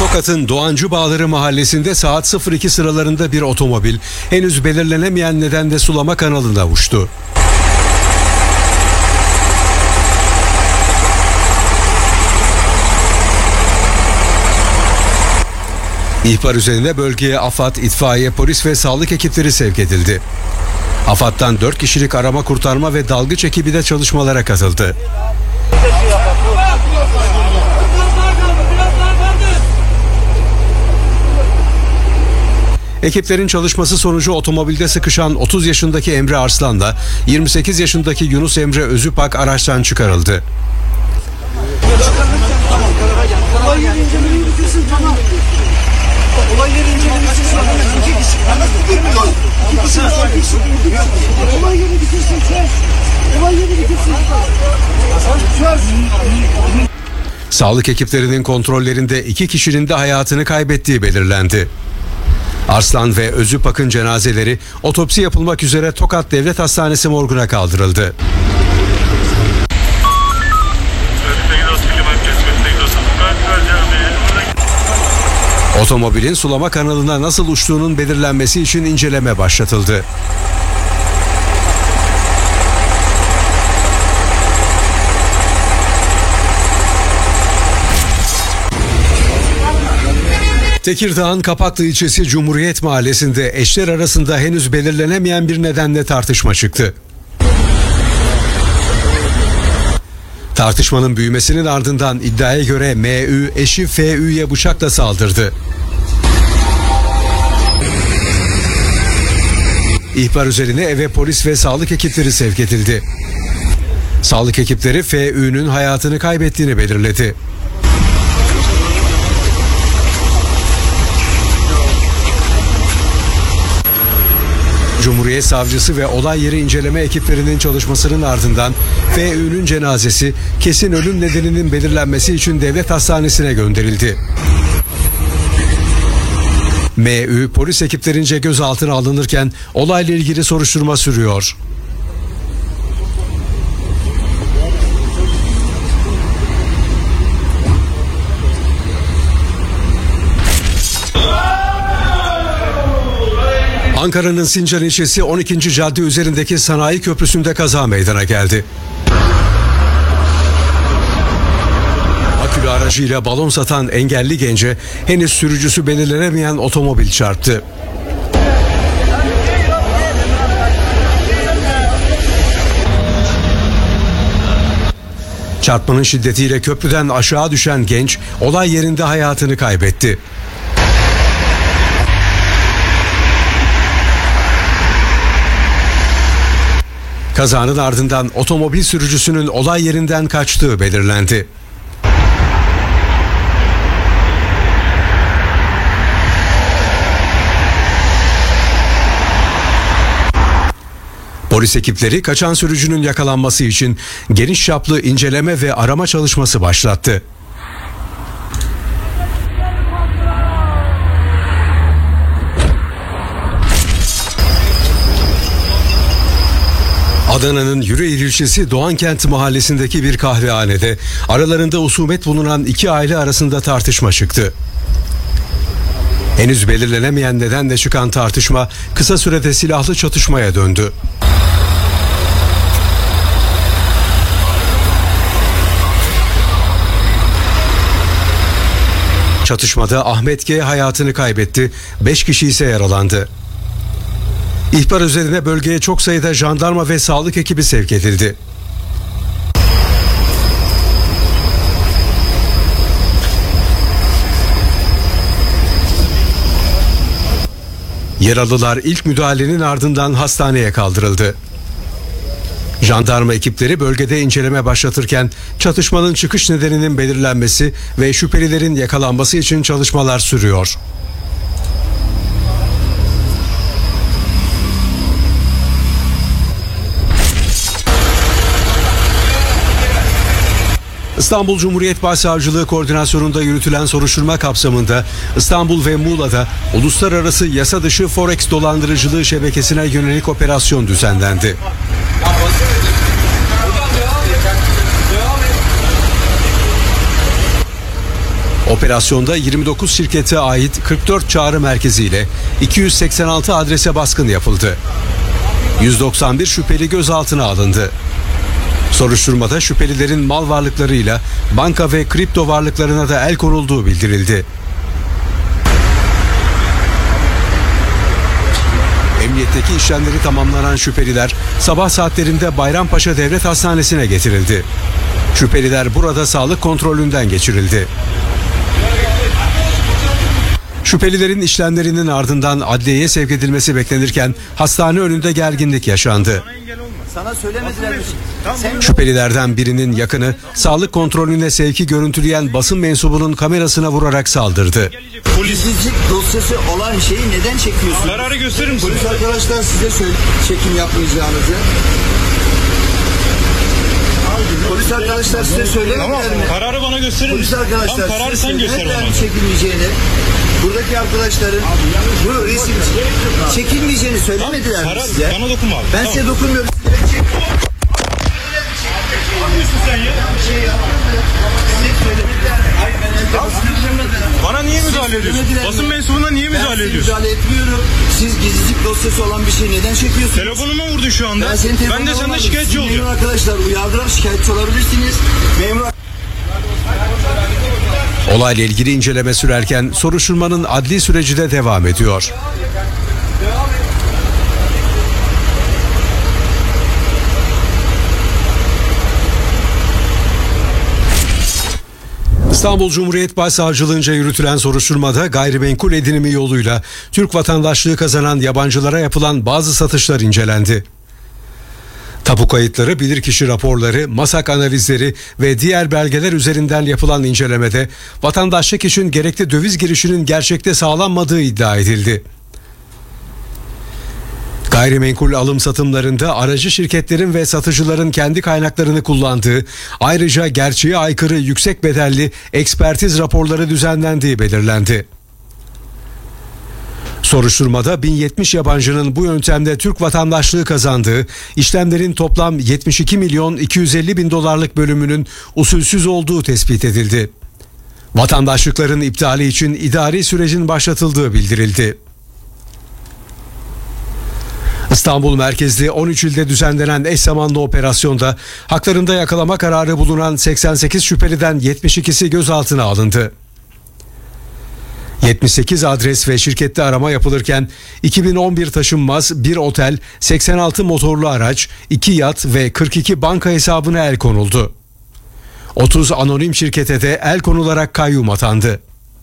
Tokat'ın Doğancı Bağları mahallesinde saat 02 sıralarında bir otomobil henüz belirlenemeyen nedenle sulama kanalına uçtu. İhbar üzerine bölgeye AFAD, itfaiye, polis ve sağlık ekipleri sevk edildi. AFAD'dan 4 kişilik arama kurtarma ve dalgıç ekibi de çalışmalara katıldı. Ekiplerin çalışması sonucu otomobilde sıkışan 30 yaşındaki Emre Arslan'la 28 yaşındaki Yunus Emre Özüpak araçtan çıkarıldı. Sağlık ekiplerinin kontrollerinde 2 kişinin de hayatını kaybettiği belirlendi. Arslan ve Özüpak'ın cenazeleri otopsi yapılmak üzere Tokat Devlet Hastanesi morguna kaldırıldı. Otomobilin sulama kanalına nasıl uçtuğunun belirlenmesi için inceleme başlatıldı. Tekirdağ'ın Kapaklı ilçesi Cumhuriyet Mahallesi'nde eşler arasında henüz belirlenemeyen bir nedenle tartışma çıktı. Tartışmanın büyümesinin ardından iddiaya göre MÜ eşi FÜ'ye bıçakla saldırdı. İhbar üzerine eve polis ve sağlık ekipleri sevk edildi. Sağlık ekipleri FÜ'nün hayatını kaybettiğini belirledi. Cumhuriyet Savcısı ve olay yeri inceleme ekiplerinin çalışmasının ardından FÜ'nün cenazesi kesin ölüm nedeninin belirlenmesi için devlet hastanesine gönderildi. MÜ polis ekiplerince gözaltına alınırken olayla ilgili soruşturma sürüyor. Ankara'nın Sincan ilçesi 12. cadde üzerindeki sanayi köprüsünde kaza meydana geldi. Akülü aracıyla balon satan engelli gence henüz sürücüsü belirlenemeyen otomobil çarptı. Çarpmanın şiddetiyle köprüden aşağı düşen genç olay yerinde hayatını kaybetti. Kazanın ardından otomobil sürücüsünün olay yerinden kaçtığı belirlendi. Polis ekipleri kaçan sürücünün yakalanması için geniş çaplı inceleme ve arama çalışması başlattı. Adana'nın Yüreğir ilçesi Doğankent mahallesindeki bir kahvehanede aralarında husumet bulunan 2 aile arasında tartışma çıktı. Henüz belirlenemeyen nedenle çıkan tartışma kısa sürede silahlı çatışmaya döndü. Çatışmada Ahmet G. hayatını kaybetti, 5 kişi ise yaralandı. İhbar üzerine bölgeye çok sayıda jandarma ve sağlık ekibi sevk edildi. Yaralılar ilk müdahalenin ardından hastaneye kaldırıldı. Jandarma ekipleri bölgede inceleme başlatırken çatışmanın çıkış nedeninin belirlenmesi ve şüphelilerin yakalanması için çalışmalar sürüyor. İstanbul Cumhuriyet Başsavcılığı koordinasyonunda yürütülen soruşturma kapsamında İstanbul ve Muğla'da uluslararası yasa dışı Forex dolandırıcılığı şebekesine yönelik operasyon düzenlendi. Operasyonda 29 şirkete ait 44 çağrı merkeziyle 286 adrese baskın yapıldı. 191 şüpheli gözaltına alındı. Soruşturmada şüphelilerin mal varlıklarıyla banka ve kripto varlıklarına da el konulduğu bildirildi. Emniyetteki işlemleri tamamlanan şüpheliler sabah saatlerinde Bayrampaşa Devlet Hastanesi'ne getirildi. Şüpheliler burada sağlık kontrolünden geçirildi. Şüphelilerin işlemlerinin ardından adliyeye sevk edilmesi beklenirken hastane önünde gerginlik yaşandı. Sana söylemediler mi? Şüphelilerden birinin yakını sağlık kontrolüne sevki görüntüleyen basın mensubunun kamerasına vurarak saldırdı. Gizlilik dosyası olan şeyi neden çekiyorsunuz? Kararı gösterir misiniz? Polis arkadaşlar size çekim yapmayacağınızı. Polis arkadaşlar size söylemediler mi? Kararı bana gösterir misin? Polis arkadaşlar kararı size sen göster söylemediler mi bana. çekilmeyeceğini? Buradaki arkadaşların bu resim çekilmeyeceğini söylemediler mi size? Bana dokunma abi. Ben size dokunmuyorum. Ne yapıyorsun sen ya? Bana niye müdahale ediyorsun? Basın mensubuna niye müdahale ediyorsun? Müdahale etmiyorum. Siz gizlilik dosyası olan bir şey neden çekiyorsunuz? Telefonuma vurdun şu anda. Ben de senden şikayetçi Memur olacağım. arkadaşlar uyardılar, şikayetçi olabilirsiniz. Memur Olayla ilgili inceleme sürerken soruşturmanın adli süreci de devam ediyor. İstanbul Cumhuriyet Başsavcılığınca yürütülen soruşturmada gayrimenkul edinimi yoluyla Türk vatandaşlığı kazanan yabancılara yapılan bazı satışlar incelendi. Tapu kayıtları, bilirkişi raporları, masak analizleri ve diğer belgeler üzerinden yapılan incelemede vatandaşlık için gerekli döviz girişinin gerçekte sağlanmadığı iddia edildi. Gayrimenkul alım satımlarında aracı şirketlerin ve satıcıların kendi kaynaklarını kullandığı, ayrıca gerçeğe aykırı yüksek bedelli ekspertiz raporları düzenlendiği belirlendi. Soruşturmada 1070 yabancının bu yöntemde Türk vatandaşlığı kazandığı, işlemlerin toplam 72 milyon 250 bin dolarlık bölümünün usulsüz olduğu tespit edildi. Vatandaşlıkların iptali için idari sürecin başlatıldığı bildirildi. İstanbul merkezli 13 ilde düzenlenen eş zamanlı operasyonda haklarında yakalama kararı bulunan 88 şüpheliden 72'si gözaltına alındı. 78 adres ve şirkette arama yapılırken 2011 taşınmaz, 1 otel, 86 motorlu araç, 2 yat ve 42 banka hesabına el konuldu. 30 anonim şirkete de el konularak kayyum atandı.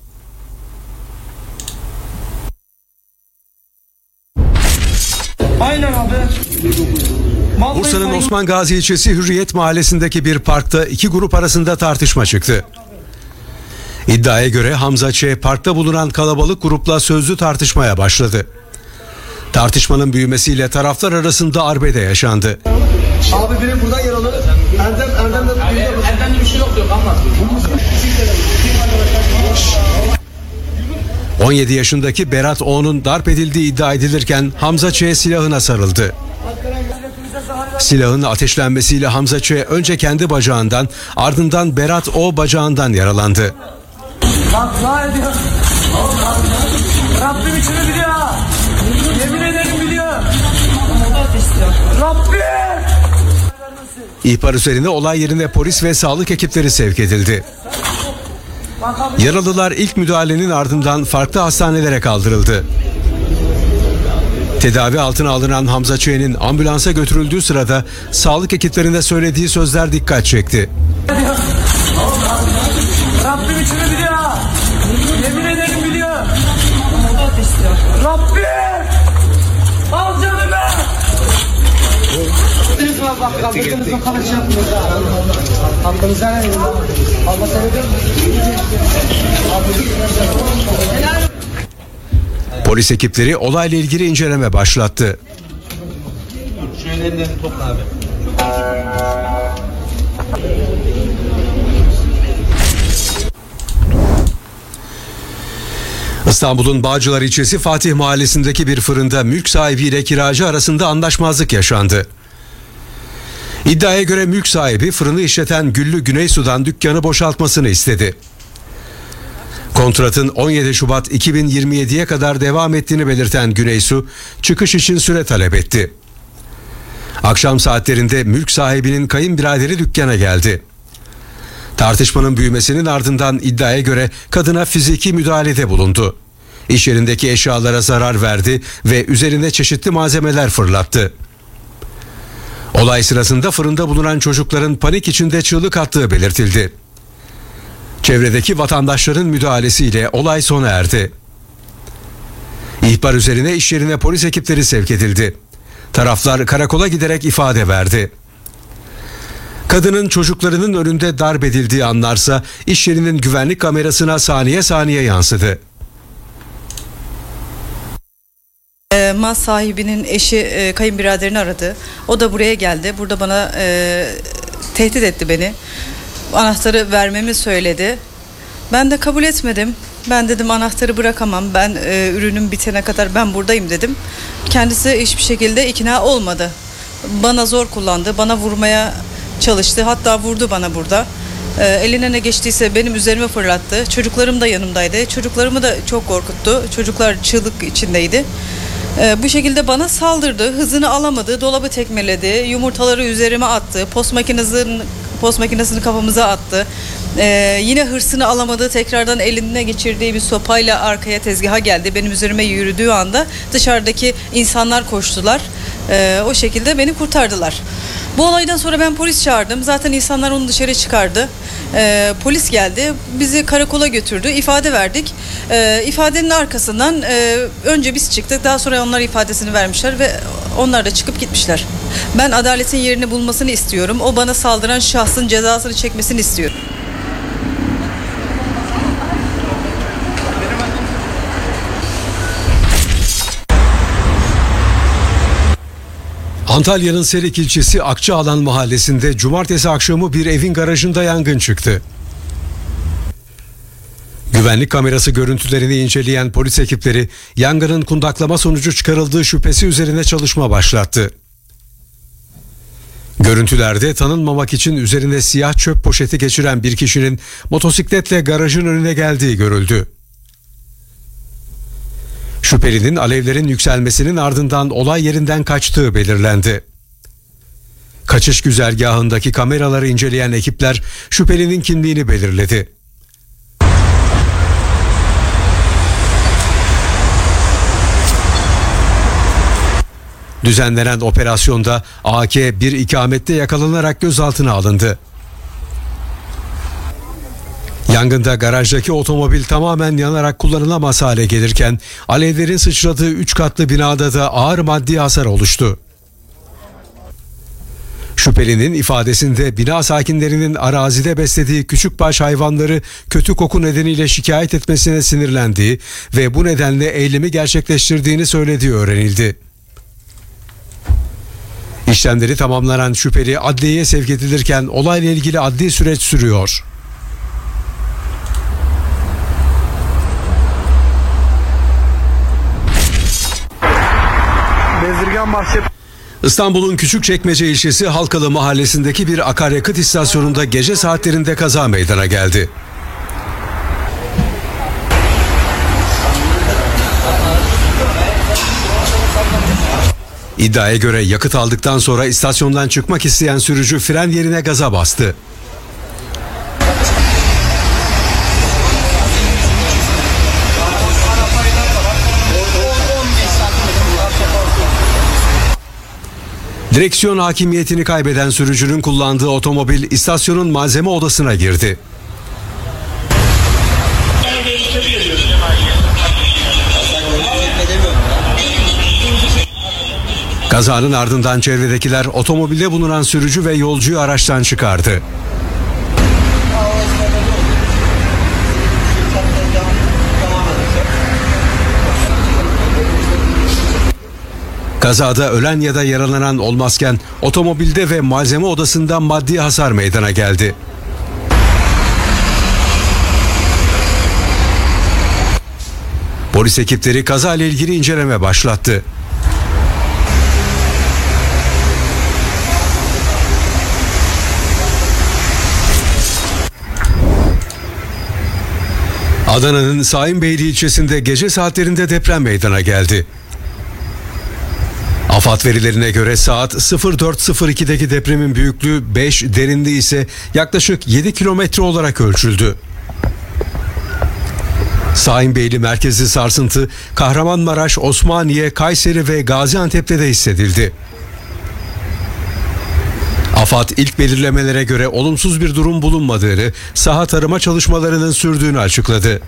Aynen abi. Bursa'nın Osman Gazi ilçesi Hürriyet Mahallesi'ndeki bir parkta iki grup arasında tartışma çıktı. İddiaya göre Hamza Ç. parkta bulunan kalabalık grupla sözlü tartışmaya başladı. Tartışmanın büyümesiyle taraflar arasında arbede yaşandı. abi benim buradan yer alır. Erdem'de bir şey yok anlat. 17 yaşındaki Berat O'nun darp edildiği iddia edilirken Hamza Ç. silahına sarıldı. Silahın ateşlenmesiyle Hamza Ç. önce kendi bacağından, ardından Berat O bacağından yaralandı. Dua ediyor. Rabbim içini biliyor. Yemin ederim biliyor. Rabbim. İhbar üzerine olay yerine polis ve sağlık ekipleri sevk edildi. Yaralılar ilk müdahalenin ardından farklı hastanelere kaldırıldı. Tedavi altına alınan Hamza Ç'nin ambulansa götürüldüğü sırada sağlık ekiplerine söylediği sözler dikkat çekti. Rabbim içini biliyor. Yemin ederim biliyor. Rabbim. Al canımı. Bak kaldırdınız o kadar şey yapmıyoruz ha. Hakkınıza ne diyeyim? Allah sebebi Polis ekipleri olayla ilgili inceleme başlattı. Şu ellerini topla abi. İstanbul'un Bağcılar ilçesi Fatih Mahallesi'ndeki bir fırında mülk sahibiyle kiracı arasında anlaşmazlık yaşandı. İddiaya göre mülk sahibi fırını işleten Güllü Güneysu'dan dükkanı boşaltmasını istedi. Kontratın 17 Şubat 2027'ye kadar devam ettiğini belirten Güneysu, çıkış için süre talep etti. Akşam saatlerinde mülk sahibinin kayınbiraderi dükkana geldi. Tartışmanın büyümesinin ardından iddiaya göre kadına fiziki müdahalede bulundu. İş yerindeki eşyalara zarar verdi ve üzerine çeşitli malzemeler fırlattı. Olay sırasında fırında bulunan çocukların panik içinde çığlık attığı belirtildi. Çevredeki vatandaşların müdahalesiyle olay sona erdi. İhbar üzerine iş yerine polis ekipleri sevk edildi. Taraflar karakola giderek ifade verdi. Kadının çocuklarının önünde darp edildiği anlarsa iş yerinin güvenlik kamerasına saniye saniye yansıdı. Mal sahibinin eşi kayınbiraderini aradı. O da buraya geldi. Burada bana tehdit etti beni. Anahtarı vermemi söyledi. Ben de kabul etmedim. Ben dedim anahtarı bırakamam. Ben ürünüm bitene kadar ben buradayım dedim. Kendisi hiçbir şekilde ikna olmadı. Bana zor kullandı. Bana vurmaya çalıştı. Hatta vurdu bana burada. Eline ne geçtiyse benim üzerime fırlattı. Çocuklarım da yanımdaydı. Çocuklarımı da çok korkuttu. Çocuklar çığlık içindeydi. Bu şekilde bana saldırdı. Hızını alamadı. Dolabı tekmeledi. Yumurtaları üzerime attı. Post makinesini kafamıza attı. Yine hırsını alamadı. Tekrardan eline geçirdiği bir sopayla arkaya tezgaha geldi. Benim üzerime yürüdüğü anda dışarıdaki insanlar koştular. O şekilde beni kurtardılar. Bu olaydan sonra ben polis çağırdım. Zaten insanlar onu dışarı çıkardı. Polis geldi. Bizi karakola götürdü. İfade verdik. İfadenin arkasından önce biz çıktık. Daha sonra onlar ifadesini vermişler ve onlar da çıkıp gitmişler. Ben adaletin yerini bulmasını istiyorum. O bana saldıran şahsın cezasını çekmesini istiyorum. Antalya'nın Serik ilçesi Akçaalan mahallesinde cumartesi akşamı bir evin garajında yangın çıktı. Güvenlik kamerası görüntülerini inceleyen polis ekipleri yangının kundaklama sonucu çıkarıldığı şüphesi üzerine çalışma başlattı. Görüntülerde tanınmamak için üzerine siyah çöp poşeti geçiren bir kişinin motosikletle garajın önüne geldiği görüldü. Şüphelinin alevlerin yükselmesinin ardından olay yerinden kaçtığı belirlendi. Kaçış güzergahındaki kameraları inceleyen ekipler şüphelinin kimliğini belirledi. Düzenlenen operasyonda AK bir ikamette yakalanarak gözaltına alındı. Yangında garajdaki otomobil tamamen yanarak kullanılamaz hale gelirken alevlerin sıçradığı 3 katlı binada da ağır maddi hasar oluştu. Şüphelinin ifadesinde bina sakinlerinin arazide beslediği küçükbaş hayvanları kötü koku nedeniyle şikayet etmesine sinirlendiği ve bu nedenle eylemi gerçekleştirdiğini söylediği öğrenildi. İşlemleri tamamlanan şüpheli adliyeye sevk edilirken olayla ilgili adli süreç sürüyor. İstanbul'un Küçükçekmece ilçesi Halkalı mahallesindeki bir akaryakıt istasyonunda gece saatlerinde kaza meydana geldi. İddiaya göre yakıt aldıktan sonra istasyondan çıkmak isteyen sürücü fren yerine gaza bastı. Direksiyon hakimiyetini kaybeden sürücünün kullandığı otomobil istasyonun malzeme odasına girdi. Kazanın ardından çevredekiler otomobilde bulunan sürücü ve yolcuyu araçtan çıkardı. Kazada ölen ya da yaralanan olmazken otomobilde ve malzeme odasında maddi hasar meydana geldi. Polis ekipleri kazayla ilgili inceleme başlattı. Adana'nın Saimbeyli ilçesinde gece saatlerinde deprem meydana geldi. AFAD verilerine göre saat 04.02'deki depremin büyüklüğü 5, derinliği ise yaklaşık 7 kilometre olarak ölçüldü. Saimbeyli merkezli sarsıntı Kahramanmaraş, Osmaniye, Kayseri ve Gaziantep'te de hissedildi. AFAD ilk belirlemelere göre olumsuz bir durum bulunmadığını, saha tarama çalışmalarının sürdüğünü açıkladı.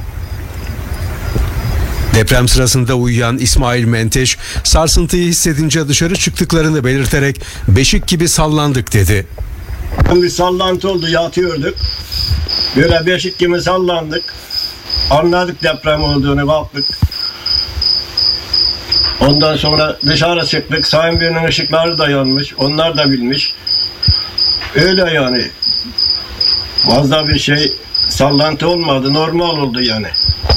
Deprem sırasında uyuyan İsmail Menteş, sarsıntıyı hissedince dışarı çıktıklarını belirterek beşik gibi sallandık dedi. Bir sallantı oldu, yatıyorduk. Böyle beşik gibi sallandık. Anladık deprem olduğunu, baktık. Ondan sonra dışarı çıktık. Saimbeyli'nin ışıkları da yanmış. Onlar da bilmiş. Öyle yani. Fazla bir şey, sallantı olmadı. Normal oldu yani.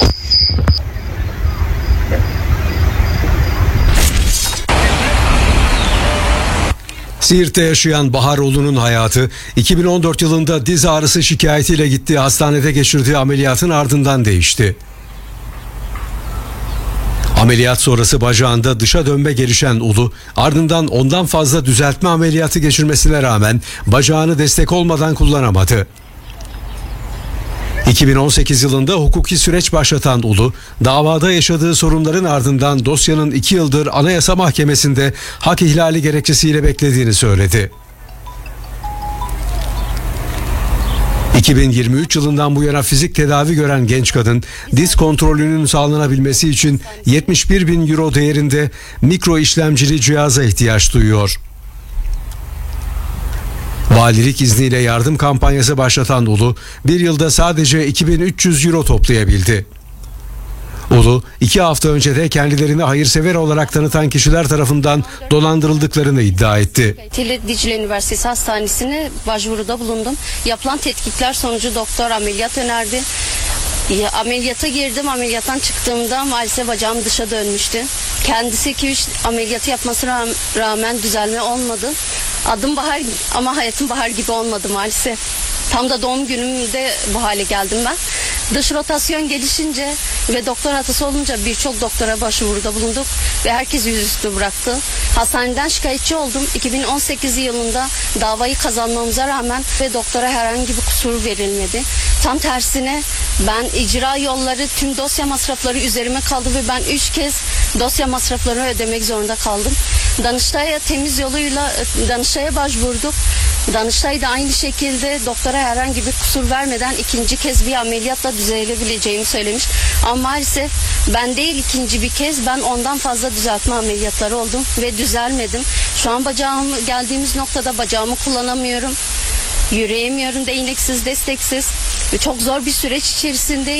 Siirt'te yaşayan Baharoğlu'nun hayatı 2014 yılında diz ağrısı şikayetiyle gittiği hastanede geçirdiği ameliyatın ardından değişti. Ameliyat sonrası bacağında dışa dönme gelişen Ulu, ardından ondan fazla düzeltme ameliyatı geçirmesine rağmen bacağını destek olmadan kullanamadı. 2018 yılında hukuki süreç başlatan Ulu, davada yaşadığı sorunların ardından dosyanın 2 yıldır Anayasa Mahkemesi'nde hak ihlali gerekçesiyle beklediğini söyledi. 2023 yılından bu yana fizik tedavi gören genç kadın, diz kontrolünün sağlanabilmesi için 71.000 euro değerinde mikro işlemcili cihaza ihtiyaç duyuyor. Valilik izniyle yardım kampanyası başlatan Ulu, bir yılda sadece 2.300 euro toplayabildi. Ulu, 2 hafta önce de kendilerini hayırsever olarak tanıtan kişiler tarafından dolandırıldıklarını iddia etti. Dicle Üniversitesi Hastanesi'ne başvuruda bulundum. Yapılan tetkikler sonucu doktor ameliyat önerdi. Ameliyata girdim. Ameliyattan çıktığımda maalesef bacağım dışa dönmüştü. Kendisi 2-3 ameliyatı yapmasına rağmen düzelme olmadı. Adım Bahar ama hayatım Bahar gibi olmadı maalesef. Tam da doğum günümde bu hale geldim ben. Dış rotasyon gelişince ve doktor hatası olunca birçok doktora başvuruda bulunduk ve herkes yüzüstü bıraktı. Hastaneden şikayetçi oldum. 2018 yılında davayı kazanmamıza rağmen ve doktora herhangi bir kusur verilmedi. Tam tersine ben icra yolları, tüm dosya masrafları üzerime kaldı ve ben 3 kez dosya masraflarını ödemek zorunda kaldım. Danıştay'a temiz yoluyla Danıştay'a başvurduk. Danıştay da aynı şekilde doktora herhangi bir kusur vermeden ikinci kez bir ameliyatla düzelebileceğimi söylemiş. Ama maalesef ben değil ikinci bir kez, ben ondan fazla düzeltme ameliyatları oldum ve düzelmedim. Şu an geldiğimiz noktada bacağımı kullanamıyorum. Yürüyemiyorum, değneksiz, desteksiz. Çok zor bir süreç içerisindeyim.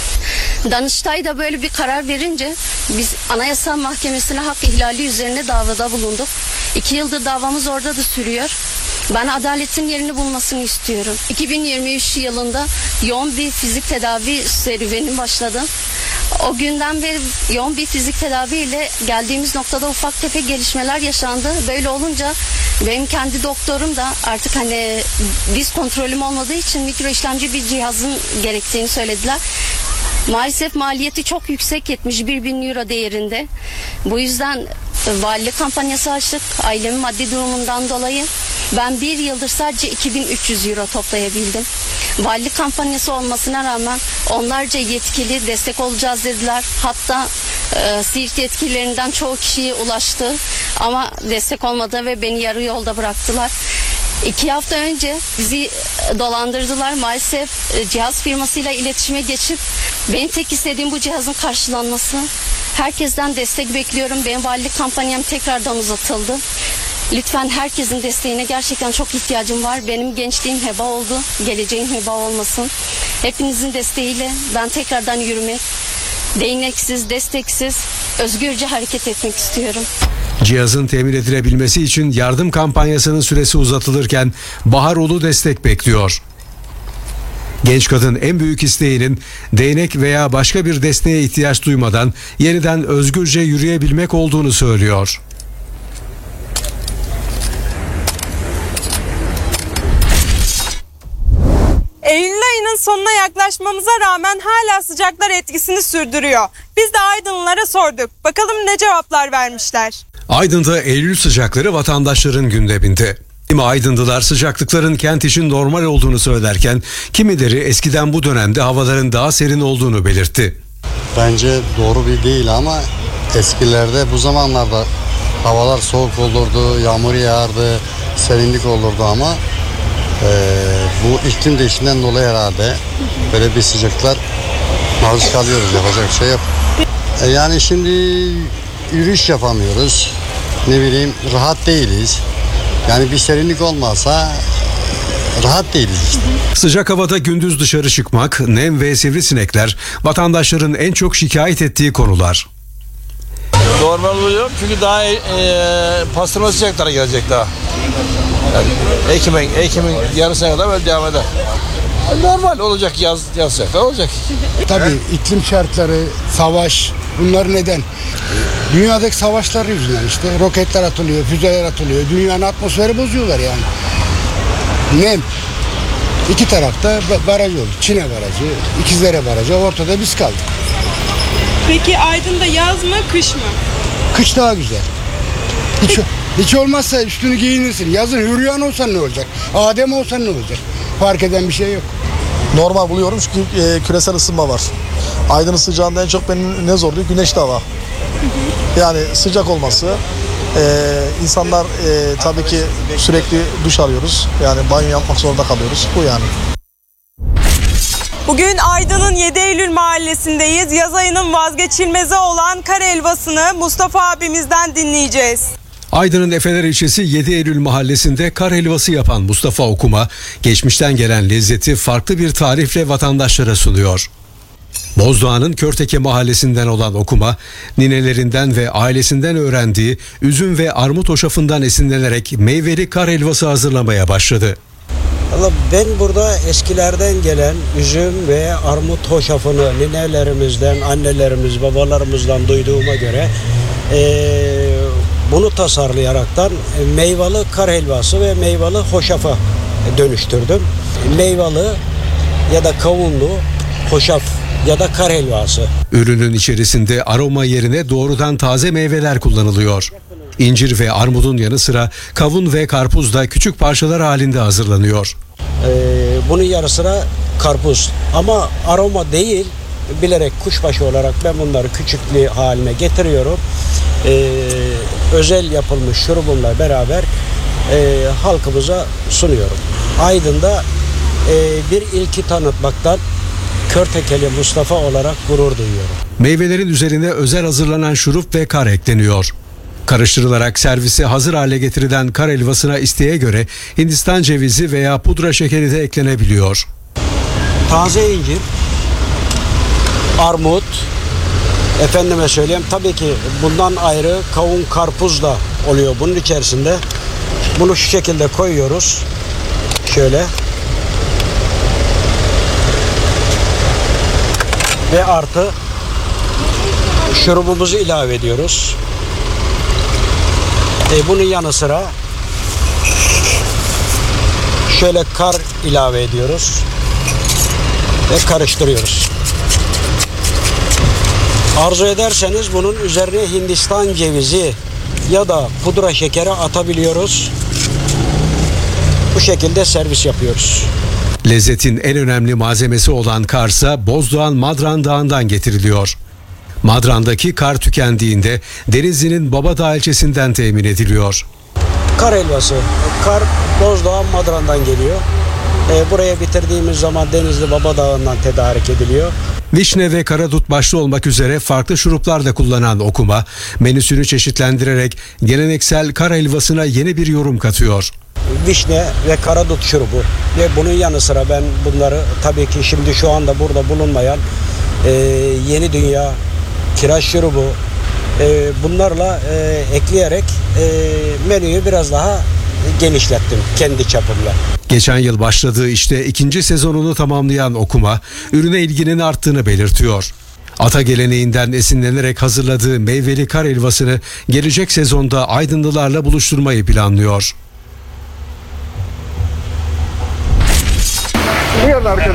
Danıştay da böyle bir karar verince biz Anayasa Mahkemesi'ne hak ihlali üzerine davada bulunduk. 2 yıldır davamız orada da sürüyor. Ben adaletin yerini bulmasını istiyorum. 2023 yılında yoğun bir fizik tedavi serüveni başladı. O günden beri yoğun bir fizik tedaviyle geldiğimiz noktada ufak tefek gelişmeler yaşandı. Böyle olunca benim kendi doktorum da artık hani diz kontrolüm olmadığı için mikro işlemci bir cihazın gerektiğini söylediler. Maalesef maliyeti çok yüksek, 71.000 euro değerinde. Bu yüzden valilik kampanyası açtık. Ailemin maddi durumundan dolayı ben 1 yıldır sadece 2.300 euro toplayabildim. Valilik kampanyası olmasına rağmen onlarca yetkili destek olacağız dediler. Hatta Siirt yetkililerinden çoğu kişiye ulaştı ama destek olmadı ve beni yarı yolda bıraktılar. 2 hafta önce bizi dolandırdılar. Maalesef cihaz firmasıyla iletişime geçip benim tek istediğim bu cihazın karşılanması. Herkesten destek bekliyorum. Benim valilik kampanyam tekrardan uzatıldı. Lütfen herkesin desteğine gerçekten çok ihtiyacım var. Benim gençliğim heba oldu. Geleceğim heba olmasın. Hepinizin desteğiyle ben tekrardan yürümek, değneksiz, desteksiz, özgürce hareket etmek istiyorum. Cihazın temin edilebilmesi için yardım kampanyasının süresi uzatılırken Baharoğlu destek bekliyor. Genç kadın en büyük isteğinin değnek veya başka bir desteğe ihtiyaç duymadan yeniden özgürce yürüyebilmek olduğunu söylüyor. Eylül ayının son sonuna yaklaşmamıza rağmen hala sıcaklar etkisini sürdürüyor. Biz de Aydınlılara sorduk. Bakalım ne cevaplar vermişler. Aydın'da Eylül sıcakları vatandaşların gündeminde. Kimi Aydınlılar sıcaklıkların kent için normal olduğunu söylerken kimileri eskiden bu dönemde havaların daha serin olduğunu belirtti. Bence doğru bir değil ama eskilerde bu zamanlarda havalar soğuk olurdu, yağmur yağardı, serinlik olurdu ama bu iklim değişiminden dolayı herhalde böyle bir sıcaklar maruz kalıyoruz, yapacak bir şey yok. Yani şimdi yürüyüş yapamıyoruz, ne bileyim rahat değiliz. Yani bir serinlik olmazsa rahat değiliz işte. Sıcak havada gündüz dışarı çıkmak, nem ve sivrisinekler vatandaşların en çok şikayet ettiği konular. Normal buluyorum çünkü daha pastırma sıcaklara gelecek daha. Yani Ekim'in yarısına kadar böyle devam eder. Normal olacak, yaz sıcaklar olacak. Tabii iklim şartları, savaş, bunlar neden? Dünyadaki savaşlar yüzünden işte roketler atılıyor, füzeler atılıyor. Dünyanın atmosferi bozuyorlar yani. Nem. İki tarafta baraj oldu. Çin'e barajı, İkizlere barajı. Ortada biz kaldık. Peki Aydın'da yaz mı, kış mı? Kış daha güzel. Hiç olmazsa üstünü giyinirsin. Yazın Hürriyan olsan ne olacak? Adem olsan ne olacak? Fark eden bir şey yok. Normal buluyorum çünkü küresel ısınma var. Aydın'ın sıcağında en çok beni ne zorluyor? Güneşli hava. Yani sıcak olması. İnsanlar tabii ki sürekli duş alıyoruz. Yani banyo yapmak zorunda kalıyoruz. Bu yani. Bugün Aydın'ın 7 Eylül mahallesindeyiz. Yaz ayının vazgeçilmezi olan kar helvasını Mustafa abimizden dinleyeceğiz. Aydın'ın Efeler ilçesi 7 Eylül mahallesinde kar helvası yapan Mustafa Okuma, geçmişten gelen lezzeti farklı bir tarifle vatandaşlara sunuyor. Bozdoğan'ın Körteke mahallesinden olan Okuma, ninelerinden ve ailesinden öğrendiği üzüm ve armut hoşafından esinlenerek meyveli kar helvası hazırlamaya başladı. Ben burada eskilerden gelen üzüm ve armut hoşafını ninelerimizden, annelerimiz, babalarımızdan duyduğuma göre bunu tasarlayaraktan meyveli kar helvası ve meyveli hoşafa dönüştürdüm. Meyveli ya da kavunlu hoşaf ya da kar helvası. Ürünün içerisinde aroma yerine doğrudan taze meyveler kullanılıyor. İncir ve armudun yanı sıra kavun ve karpuz da küçük parçalar halinde hazırlanıyor. Bunun yarı sıra karpuz ama aroma değil, bilerek kuşbaşı olarak ben bunları küçüklüğü haline getiriyorum. Özel yapılmış şurubumla beraber halkımıza sunuyorum. Aydın'da bir ilki tanıtmaktan Körtekeli Mustafa olarak gurur duyuyorum. Meyvelerin üzerine özel hazırlanan şurup ve kar ekleniyor. Karıştırılarak servise hazır hale getirilen kar helvasına isteğe göre Hindistan cevizi veya pudra şekeri de eklenebiliyor. Taze incir, armut, efendime söyleyeyim tabii ki bundan ayrı kavun, karpuz da oluyor bunun içerisinde. Bunu şu şekilde koyuyoruz. Şöyle. Ve artı şurubumuzu ilave ediyoruz. Bunun yanı sıra şöyle kar ilave ediyoruz ve karıştırıyoruz. Arzu ederseniz bunun üzerine Hindistan cevizi ya da pudra şekeri atabiliyoruz. Bu şekilde servis yapıyoruz. Lezzetin en önemli malzemesi olan karsa Bozdoğan Madran Dağı'ndan getiriliyor. Madran'daki kar tükendiğinde Denizli'nin Babadağ ilçesinden temin ediliyor. Kar helvası, kar Bozdoğan Madran'dan geliyor. Buraya bitirdiğimiz zaman Denizli Babadağ'ından tedarik ediliyor. Vişne ve karadut başta olmak üzere farklı şuruplar da kullanan Okuma, menüsünü çeşitlendirerek geleneksel kar helvasına yeni bir yorum katıyor. Vişne ve karadut şurubu ve bunun yanı sıra ben bunları tabii ki şimdi şu anda burada bulunmayan Yeni Dünya, kiraz şurubu bunlarla ekleyerek menüyü biraz daha genişlettim kendi çapımla. Geçen yıl başladığı işte ikinci sezonunu tamamlayan Okuma, ürüne ilginin arttığını belirtiyor. Ata geleneğinden esinlenerek hazırladığı meyveli kar helvasını gelecek sezonda Aydınlılarla buluşturmayı planlıyor. Buyurun arkadaşlar.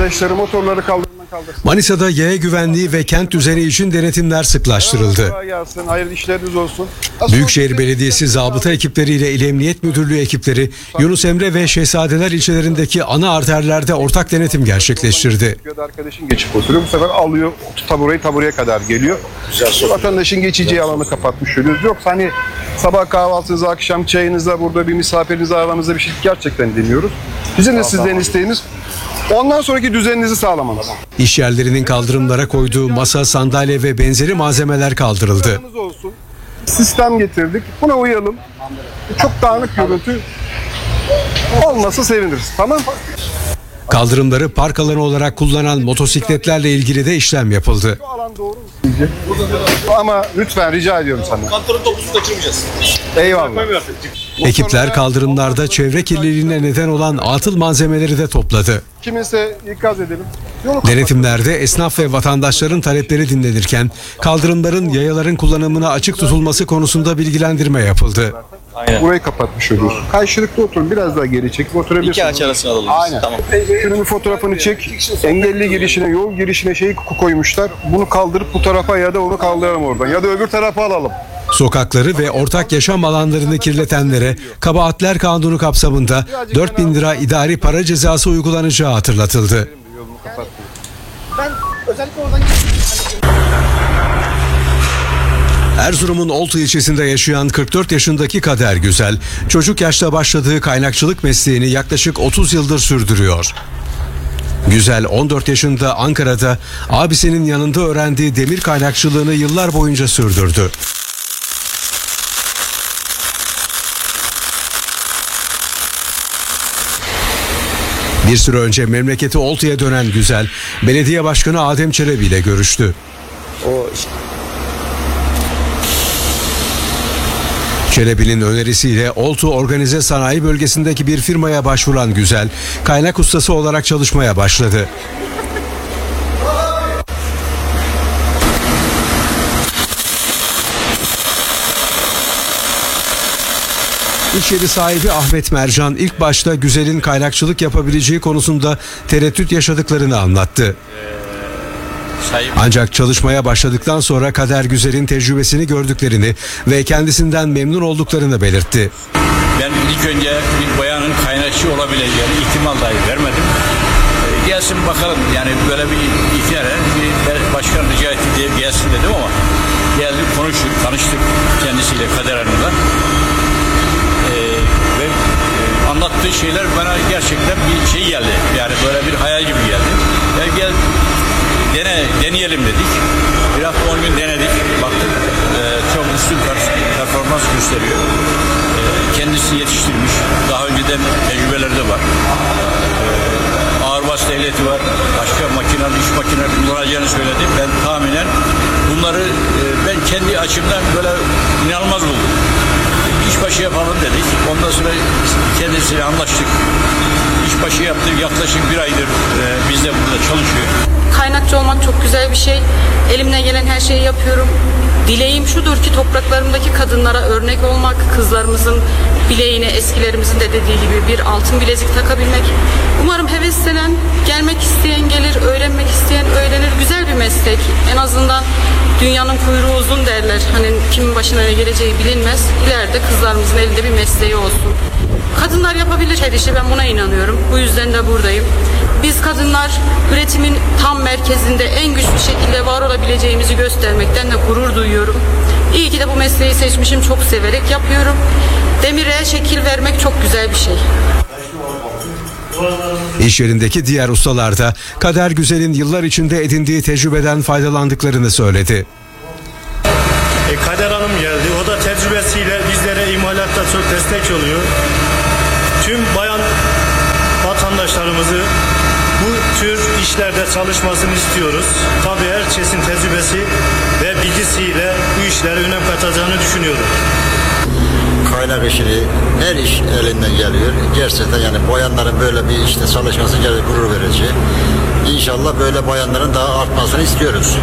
arkadaşları motorları kaldırımdan kaldırsın. Manisa'da yaya güvenliği ve kent düzeni için denetimler sıklaştırıldı. Kolay gelsin, hayırlı işleriniz olsun. Büyükşehir Belediyesi zabıta ekipleriyle İl Emniyet Müdürlüğü ekipleri Yunus Emre ve Şehzadeler ilçelerindeki ana arterlerde ortak denetim gerçekleştirdi. Arkadaşın geçip oturuyor, bu sefer alıyor tabureye kadar geliyor. Vatandaşın geçeceği alanı kapatmış oluyoruz. Yoksa hani sabah kahvaltınıza, akşam çayınıza, burada bir misafirinize aranızda bir şey gerçekten deniyoruz. Bizim de sizden isteğimiz ondan sonraki düzeninizi sağlamanız. İş yerlerinin kaldırımlara koyduğu masa, sandalye ve benzeri malzemeler kaldırıldı. Sistem getirdik. Buna uyalım. Çok dağınık görüntü olmasa seviniriz. Tamam. Kaldırımları park alanı olarak kullanan motosikletlerle ilgili de işlem yapıldı. Ama lütfen rica ediyorum sana. Kantarın topusunu kaçırmayacağız. Eyvallah. Ekipler kaldırımlarda çevre kirliliğine neden olan atıl malzemeleri de topladı. Kiminse ikaz edelim. Denetimlerde esnaf ve vatandaşların talepleri dinlenirken kaldırımların yayaların kullanımına açık tutulması konusunda bilgilendirme yapıldı. Aynen. Burayı kapatmış oluyoruz. Karşılıklı oturun, biraz daha geri çekip oturabilirsiniz. İki ağaç arasına alalım. Aynen. Tamam. Şunun bir fotoğrafını çek. Engelli girişine, yol girişine şeyi koymuşlar. Bunu kaldırıp bu tarafa ya da onu kaldıralım oradan. Ya da öbür tarafa alalım. Sokakları ve ortak yaşam alanlarını kirletenlere Kabahatler Kanunu kapsamında 4.000 lira idari para cezası uygulanacağı hatırlatıldı. Ben özellikle oradan Erzurum'un Oltu ilçesinde yaşayan 44 yaşındaki Kader Güzel, çocuk yaşta başladığı kaynakçılık mesleğini yaklaşık 30 yıldır sürdürüyor. Güzel 14 yaşında Ankara'da abisinin yanında öğrendiği demir kaynakçılığını yıllar boyunca sürdürdü. Bir süre önce memleketi Oltu'ya dönen Güzel, belediye başkanı Adem Çelebi ile görüştü. Çelebi'nin önerisiyle Oltu Organize Sanayi Bölgesi'ndeki bir firmaya başvuran Güzel, kaynak ustası olarak çalışmaya başladı. İş yeri sahibi Ahmet Mercan ilk başta Güzel'in kaynakçılık yapabileceği konusunda tereddüt yaşadıklarını anlattı. Ancak çalışmaya başladıktan sonra Kader Güzel'in tecrübesini gördüklerini ve kendisinden memnun olduklarını belirtti. Ben ilk önce bir bayanın kaynakçı olabileceğini ihtimal dahi vermedim. Gelsin bakalım, yani böyle bir ihtiyar bir başkan rica etti diye gelsin dedim ama geldik, konuştuk, tanıştık kendisiyle, Kader Hanım'la. Ve anlattığı şeyler bana gerçekten bir şey geldi. Yani böyle bir hayal gibi geldi. Yani gel deneyelim dedik. Bir hafta 10 gün denedik. Baktık çok üstün performans gösteriyor. Kendisi yetiştirmiş. Daha önceden tecrübeleri de var. Ağırbas ehliyeti var. Başka iş makineleri kullanacağını söyledi. Ben tahminen bunları ben kendi açımdan böyle inanılmaz buldum. İşbaşı yapalım dedik. Ondan sonra kendisiyle anlaştık. İşbaşı yaptık. Yaklaşık bir aydır biz de burada çalışıyor. Kaynakçı olmak çok güzel bir şey. Elimden gelen her şeyi yapıyorum. Dileğim şudur ki topraklarımdaki kadınlara örnek olmak, kızlarımızın bileğine, eskilerimizin de dediği gibi bir altın bilezik takabilmek. Umarım heveslenen, gelmek isteyen gelir, öğrenmek isteyen öğrenir. Güzel bir meslek. En azından dünyanın kuyruğu uzun derler. Hani kimin başına ne geleceği bilinmez. İleride kızlarımızın elinde bir mesleği olsun. Kadınlar yapabilir her işi, ben buna inanıyorum. Bu yüzden de buradayım. Biz kadınlar üretimin tam merkezinde en güçlü şekilde var olabileceğimizi göstermekten de gurur duyuyorum. İyi ki de bu mesleği seçmişim, çok severek yapıyorum. Demire şekil vermek çok güzel bir şey. İş yerindeki diğer ustalar da Kader Güzel'in yıllar içinde edindiği tecrübeden faydalandıklarını söyledi. Kader Hanım geldi. O da tecrübesiyle bizlere imalatta çok destek oluyor. Tüm bayan vatandaşlarımızı bu tür işlerde çalışmasını istiyoruz. Tabii herkesin tecrübesi ve bilgisiyle bu işlere önem katacağını düşünüyorum. Kaynak işini, her iş elinden geliyor. Gerçekten yani bayanların böyle bir işte çalışması gurur verici. İnşallah böyle bayanların daha artmasını istiyoruz.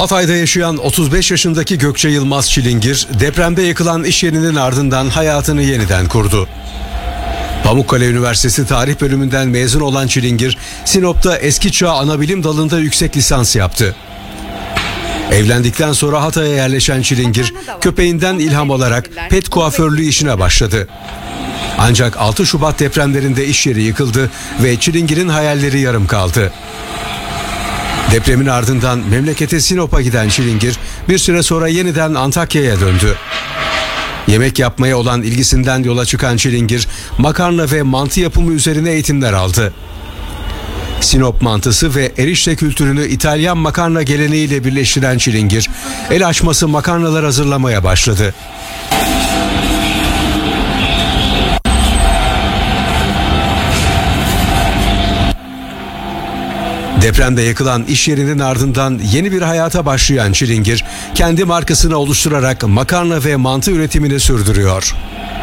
Hatay'da yaşayan 35 yaşındaki Gökçe Yılmaz Çilingir, depremde yıkılan iş yerinin ardından hayatını yeniden kurdu. Pamukkale Üniversitesi Tarih Bölümünden mezun olan Çilingir, Sinop'ta Eski Çağ Anabilim dalında yüksek lisans yaptı. Evlendikten sonra Hatay'a yerleşen Çilingir, köpeğinden ilham alarak pet kuaförlüğü işine başladı. Ancak 6 Şubat depremlerinde iş yeri yıkıldı ve Çilingir'in hayalleri yarım kaldı. Depremin ardından memleketi Sinop'a giden Çilingir bir süre sonra yeniden Antakya'ya döndü. Yemek yapmaya olan ilgisinden yola çıkan Çilingir, makarna ve mantı yapımı üzerine eğitimler aldı. Sinop mantısı ve erişte kültürünü İtalyan makarna geleneğiyle birleştiren Çilingir, el açması makarnalar hazırlamaya başladı. Depremde yıkılan iş yerinin ardından yeni bir hayata başlayan Çilingir, kendi markasını oluşturarak makarna ve mantı üretimini sürdürüyor.